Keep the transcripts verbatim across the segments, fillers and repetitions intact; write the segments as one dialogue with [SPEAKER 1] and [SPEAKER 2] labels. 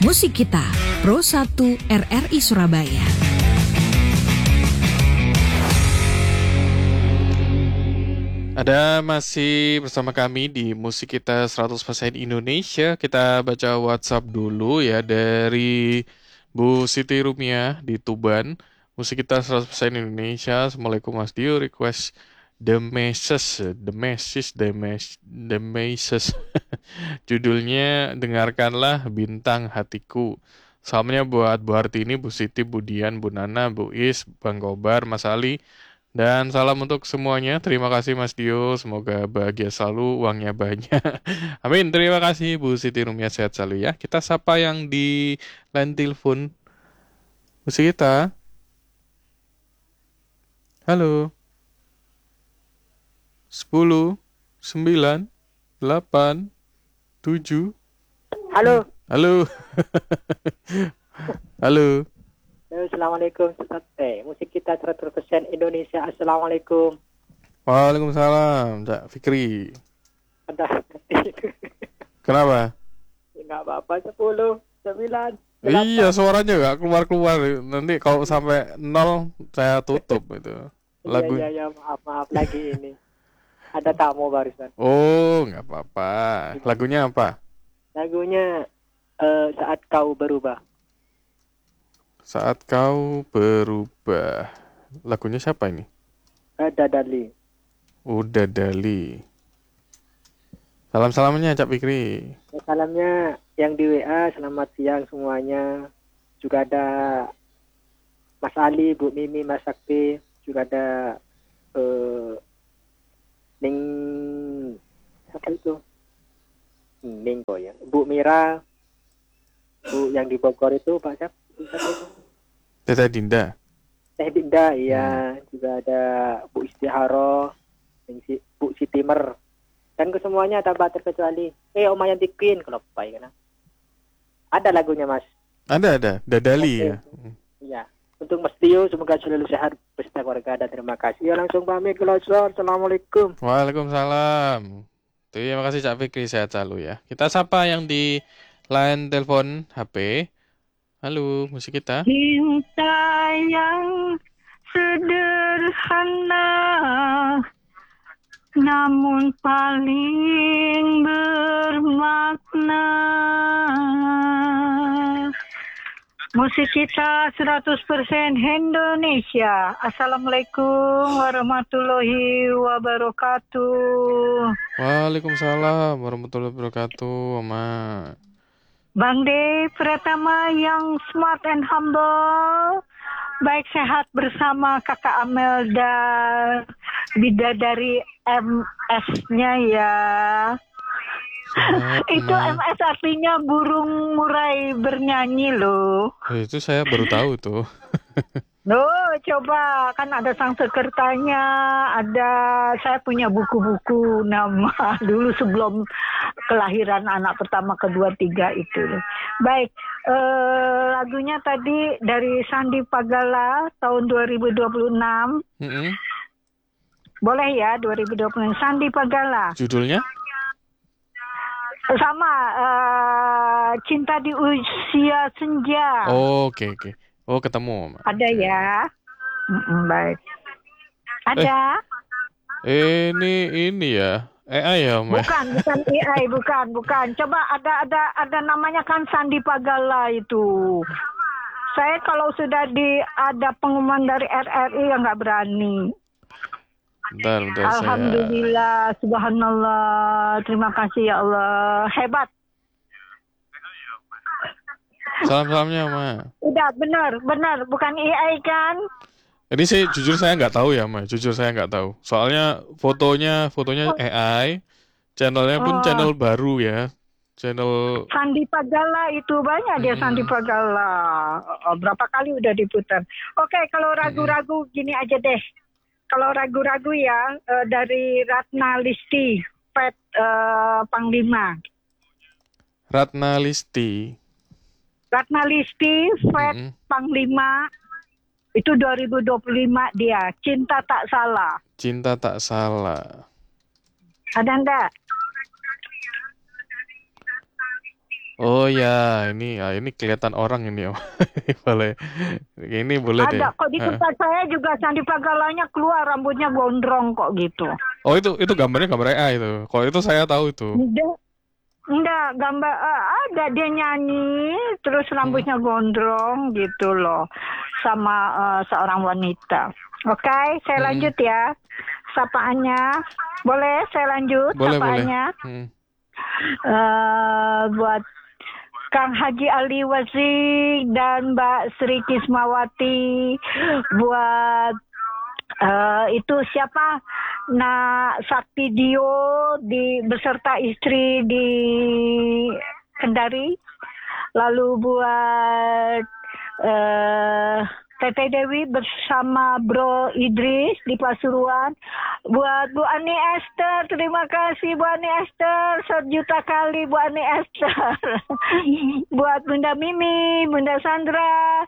[SPEAKER 1] Musik Kita, Pro satu R R I Surabaya.
[SPEAKER 2] Ada masih bersama kami di Musik Kita seratus persen Indonesia. Kita baca WhatsApp dulu ya dari Bu Siti Rumia di Tuban. Musik Kita seratus persen Indonesia. Assalamualaikum Mas Dio, request The Message, The Message, The Message, The Message. Judulnya Dengarkanlah Bintang Hatiku. Salamnya buat Bu Hartini, Bu Siti, Bu Dian, Bu Nana, Bu Is, Bang Kobar, Mas Ali. Dan salam untuk semuanya. Terima kasih Mas Dio. Semoga bahagia selalu, uangnya banyak. Amin. Terima kasih Bu Siti Rumia, sehat selalu ya. Kita sapa yang di line telepon. Musik Kita. Halo. sepuluh, sembilan, delapan, tujuh.
[SPEAKER 3] Halo.
[SPEAKER 2] Halo. Halo.
[SPEAKER 3] Assalamualaikum. Eh, Musik Kita seratus persen Indonesia. Assalamualaikum.
[SPEAKER 2] Waalaikumsalam, Cak Fikri.
[SPEAKER 3] Ada.
[SPEAKER 2] Kenapa?
[SPEAKER 3] Enggak apa-apa. Sepuluh, sembilan.
[SPEAKER 2] Iya, suaranya nggak keluar-keluar. Nanti kalau sampai nol saya tutup itu. Lagu.
[SPEAKER 3] Iya, iya, ya, maaf, maaf lagi ini. Ada tamu barusan.
[SPEAKER 2] Oh, nggak apa-apa. Lagunya apa?
[SPEAKER 3] Lagunya uh, Saat Kau Berubah.
[SPEAKER 2] Saat Kau Berubah. Lagunya siapa ini?
[SPEAKER 3] Ada Dali.
[SPEAKER 2] Udah Dali. Salam-salamnya Cak Fikri.
[SPEAKER 3] Salamnya yang di W A, selamat siang semuanya. Juga ada Mas Ali, Bu Mimi, Mas Sakti. Juga ada uh, Ning apa itu? Ning kok ya. Bu Mira. Bu yang di Bogor itu Pak Syaf.
[SPEAKER 2] Teta Dinda.
[SPEAKER 3] Teh Dinda, iya. Hmm. Juga ada Bu Istiharo, Bu Sitimer. Dan kesemuanya tanpa terkecuali. Eh, Oma Yanti Queen, kalau apa ya. Ada lagunya, Mas.
[SPEAKER 2] Ada, ada. Dadali okay. Ya.
[SPEAKER 3] Iya. Untuk Mas Tio, semoga selalu sehat, beserta keluarga, dan terima kasih. Ya, langsung pamit. Assalamualaikum.
[SPEAKER 2] Waalaikumsalam. Terima kasih Cak Fikri, sehat selalu ya. Kita sapa yang di line telepon H P. Halo, Musik Kita.
[SPEAKER 4] Cinta yang sederhana, namun paling bermakna. Musik Kita seratus persen Indonesia. Assalamualaikum warahmatullahi wabarakatuh.
[SPEAKER 2] Waalaikumsalam warahmatullahi wabarakatuh, Oma.
[SPEAKER 4] Bang De Pratama yang smart and humble, baik sehat bersama Kakak Amel dan Bidadari M S-nya ya. Itu M S artinya burung murai bernyanyi loh.
[SPEAKER 2] Oh, itu saya baru tahu tuh.
[SPEAKER 4] Loh, coba kan ada sang sekertanya, ada saya punya buku-buku nama dulu sebelum kelahiran anak pertama, kedua, tiga itu. Baik, eh, lagunya tadi dari Sandi Pagala tahun dua ribu dua puluh enam. Mm-hmm. Boleh ya, dua ribu dua puluh enam. Sandi Pagala.
[SPEAKER 2] Judulnya?
[SPEAKER 4] Sama, uh, Cinta di Usia Senja.
[SPEAKER 2] Oh, oke, okay, oke. Okay. Oh, ketemu.
[SPEAKER 4] Ada ya. Mm-mm, baik. Ada.
[SPEAKER 2] Eh, ini ini ya. A I ya, Mas?
[SPEAKER 4] Bukan, bukan A I, bukan, bukan. Coba ada ada ada namanya kan Sandi Pagala itu. Saya kalau sudah di ada pengumuman dari R R I ya nggak berani.
[SPEAKER 2] Bentar, bentar,
[SPEAKER 4] Alhamdulillah, saya... subhanallah, terima kasih ya Allah, hebat.
[SPEAKER 2] Salam-salamnya, Ma.
[SPEAKER 4] Udah, benar, benar. Bukan A I kan?
[SPEAKER 2] Ini sih jujur saya nggak tahu ya, Ma. Jujur saya nggak tahu. Soalnya fotonya, fotonya oh. A I. Channelnya pun oh. channel baru ya. Channel...
[SPEAKER 4] Sandi Pagala itu banyak dia hmm. Sandi Pagala. Oh, berapa kali udah diputar. Oke, kalau ragu-ragu hmm. gini aja deh. Kalau ragu-ragu ya, uh, dari Ratna Listi, Pet uh, Panglima.
[SPEAKER 2] Ratna Listi.
[SPEAKER 4] Ratna Listi, Fed mm-hmm. Panglima, itu dua ribu dua puluh lima dia. Cinta Tak Salah.
[SPEAKER 2] Cinta Tak Salah.
[SPEAKER 4] Ada enggak?
[SPEAKER 2] Oh ya, ini ya ini kelihatan orang ini, Om. Boleh. Ini boleh deh.
[SPEAKER 4] Ada kok di
[SPEAKER 2] Heeh.
[SPEAKER 4] tempat saya juga Sandi Pagalanya keluar rambutnya gondrong kok gitu.
[SPEAKER 2] Oh itu itu gambarnya gambar A I itu. Kalau itu saya tahu itu.
[SPEAKER 4] Enggak, enggak gambar eh, ada dia nyanyi terus
[SPEAKER 2] Hmm.
[SPEAKER 4] rambutnya gondrong gitu loh sama eh, seorang wanita. Oke, saya
[SPEAKER 2] Mm-mm.
[SPEAKER 4] lanjut ya. Sapaannya. Boleh saya lanjut
[SPEAKER 2] Boleh boleh.
[SPEAKER 4] sapaannya?
[SPEAKER 2] Hmm.
[SPEAKER 4] Eh, buat Kang Haji Ali Wazi dan Mbak Sri Kismawati, buat eh, itu siapa Nak Sakti Dio di beserta istri di Kendari, lalu buat eh, Teteh Dewi bersama Bro Idris di Pasuruan. Buat Bu Ani Esther, terima kasih Bu Ani Esther, sejuta kali Bu Ani Esther. Buat Bunda Mimi, Bunda Sandra,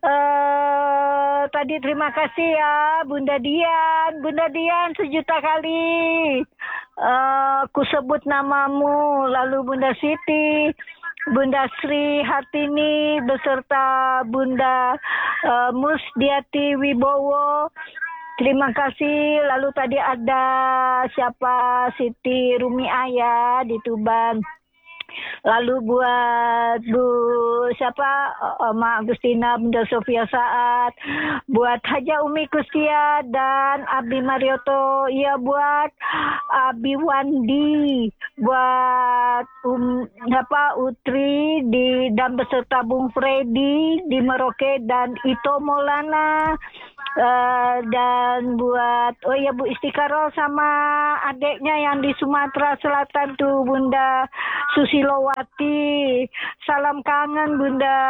[SPEAKER 4] eh, tadi terima kasih ya Bunda Dian, Bunda Dian sejuta kali. Eh, ku sebut namamu, lalu Bunda Siti, Bunda Sri Hartini beserta Bunda uh, Musdiati Wibowo. Terima kasih. Lalu tadi ada siapa Siti Rumi Ayah di Tuban. Lalu buat Bu siapa Oma Agustina, Bunda Sofia Saat, buat Haja Umi Kustia dan Abi Marioto, ya buat Abi Wandi, buat um, apa Utri di dan beserta Bung Freddy di Merauke dan Ito Maulana. Uh, dan buat oh ya Bu Istiqarol sama adiknya yang di Sumatera Selatan tuh Bunda Susilowati, salam kangen Bunda.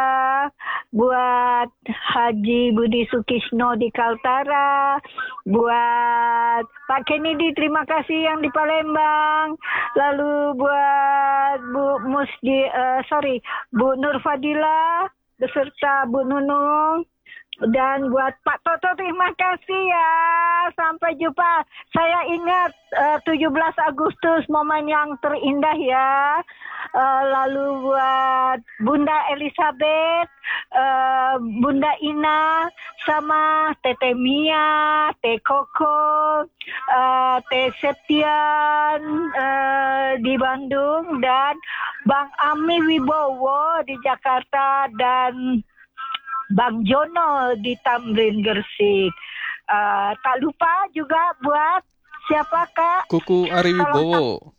[SPEAKER 4] Buat Haji Budi Sukisno di Kaltara, buat Pak Kennedy terima kasih yang di Palembang, lalu buat Bu Musdi uh, sorry Bu Nur Fadila beserta Bu Nunung. Dan buat Pak Toto terima kasih ya. Sampai jumpa. Saya ingat uh, tujuh belas Agustus momen yang terindah ya. Uh, lalu buat Bunda Elizabeth, uh, Bunda Ina, sama Tete Mia, Teh Koko, uh, Teh Septian uh, di Bandung, dan Bang Ami Wibowo di Jakarta, dan Bang Jono di Tamrin Gresik. Uh, tak lupa juga buat siapa Kak?
[SPEAKER 2] Kuku Ari Wibowo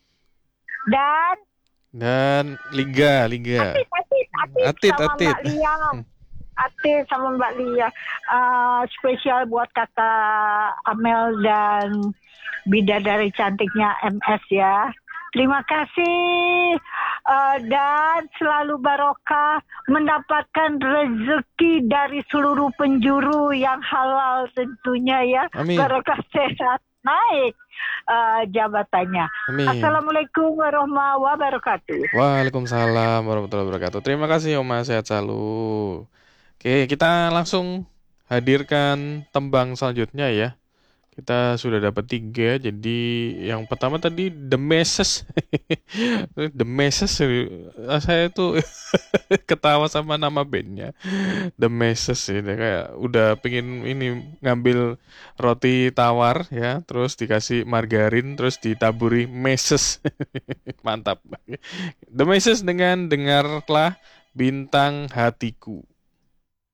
[SPEAKER 4] Dan
[SPEAKER 2] dan Liga Liga.
[SPEAKER 4] Atit, Atit, Atit,
[SPEAKER 2] Atit
[SPEAKER 4] sama
[SPEAKER 2] Atit.
[SPEAKER 4] Mbak Lia. Atit sama Mbak Lia. Uh, spesial buat kakak Amel dan bidadari cantiknya M S ya. Terima kasih uh, dan selalu barokah mendapatkan rezeki dari seluruh penjuru yang halal tentunya ya.
[SPEAKER 2] Amin.
[SPEAKER 4] Barokah sehat naik uh, jabatannya.
[SPEAKER 2] Amin.
[SPEAKER 4] Assalamualaikum warahmatullahi wabarakatuh.
[SPEAKER 2] Waalaikumsalam warahmatullahi wabarakatuh. Terima kasih Oma, sehat selalu. Oke, kita langsung hadirkan tembang selanjutnya ya. Kita sudah dapat tiga, jadi yang pertama tadi The Messes. The Messes, saya tuh ketawa sama nama bandnya. The Messes ini kayak udah pengen ini ngambil roti tawar ya, terus dikasih margarin, terus ditaburi meses. Mantap. The Messes dengan Dengarlah Bintang Hatiku.